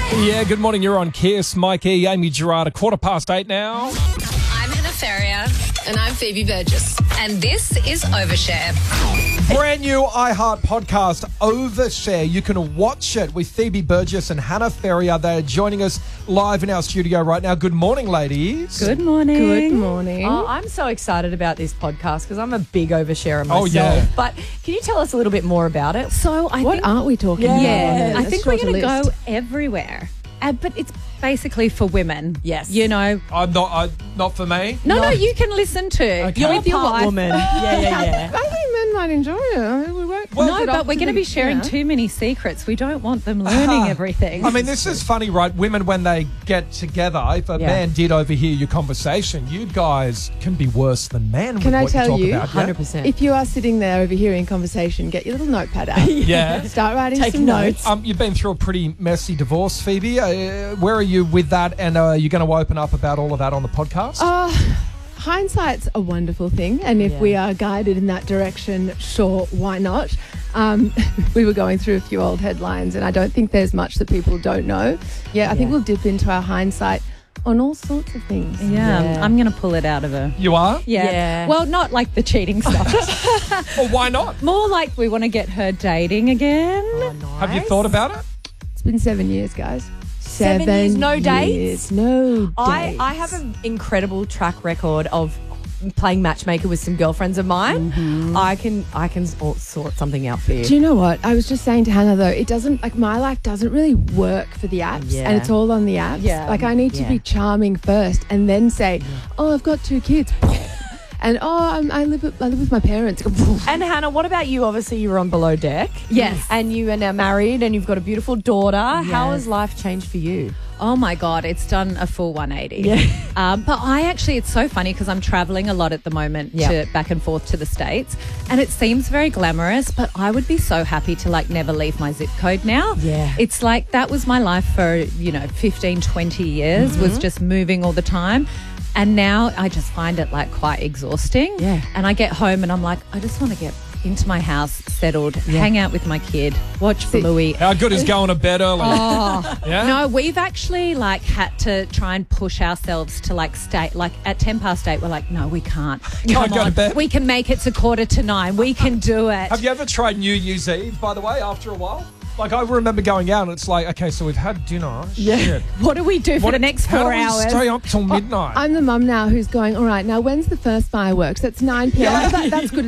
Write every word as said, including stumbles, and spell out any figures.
Yeah, good morning. You're on Kiss. Mikey, Amy Gerard, a quarter past eight now. I'm Hannah Ferrier. And I'm Phoebe Burgess. And this is Overshare. Brand new iHeart podcast, Overshare. You can watch it with Phoebe Burgess and Hannah Ferrier. They're joining us live in our studio right now. Good morning, ladies. Good morning. Good morning. Oh, I'm so excited about this podcast because I'm a big oversharer myself. Oh, yeah. But can you tell us a little bit more about it? So I what think, aren't we talking Yeah. about? yeah, I Let's think we're short a going to go list. everywhere. Uh, but it's basically for women. Yes. You know. I'm not, uh, not for me. No, no, you can listen to. Okay. You're with your Part wife. woman. Yeah, yeah, yeah. I think men might enjoy it. I mean, we won't Well, No, put it but off we're to going to the- be sharing you know. too many secrets. We don't want them learning Ah. everything. I mean, this is funny, right? Women, when they get together, if a Yeah. man did overhear your conversation, you guys can be worse than men Can with I what tell you talk you? about. one hundred percent. If you are sitting there overhearing conversation, get your little notepad out. Yeah. Start writing Take some notes. notes. Um, you've been through a pretty messy divorce, Phoebe. Uh, where are you with that? And uh, are you going to open up about all of that on the podcast? Uh, hindsight's a wonderful thing, and if Yeah. we are guided in that direction, sure, why not? Um, we were going through a few old headlines, and I don't think there's much that people don't know. Yeah, I think Yeah. we'll dip into our hindsight on all sorts of things. yeah, Yeah. I'm going to pull it out of her. you are? Yeah. Yeah. Well, not like the cheating stuff. Well, why not? More like we want to get her dating again. Oh, nice. Have you thought about it? It's been seven years, guys. Seven years, no dates? years, No dates. I, I have an incredible track record of playing matchmaker with some girlfriends of mine. Mm-hmm. I can I can sort sort something out for you. Do you know what? I was just saying to Hannah, though, it doesn't, like, my life doesn't really work for the apps, Yeah. and it's all on the apps. Yeah. Like, I need to Yeah. be charming first and then say, oh, I've got two kids. And, oh, I'm, I, live with, I live with my parents. And Hannah, what about you? Obviously, you were on Below Deck. Yes. And you are now married and you've got a beautiful daughter. How Yes. has life changed for you? Oh my God, it's done a full one eighty. Yeah. Um, but I actually, it's so funny because I'm traveling a lot at the moment Yeah. to back and forth to the States, and it seems very glamorous, but I would be so happy to like never leave my zip code now. Yeah. It's like that was my life for, you know, fifteen, twenty years, was Mm-hmm. just moving all the time. And now I just find it like quite exhausting. Yeah. And I get home and I'm like, I just want to get into my house, settled, hang out with my kid, watch Bluey. How good is going to bed early? Oh, Yeah? no, we've actually like had to try and push ourselves to like stay, like at ten past eight, we're like, no, we can't. Can't Come go to on, bed. we can make it to quarter to nine. We can do it. Have you ever tried New Year's Eve, by the way, after a while? Like, I remember going out and it's like, okay, so we've had dinner. Yeah. Shit. What do we do for What- the next how four do we hours? stay up till midnight? I'm the mum now who's going, all right, now when's the first fireworks? That's nine p.m. Oh, that, that's good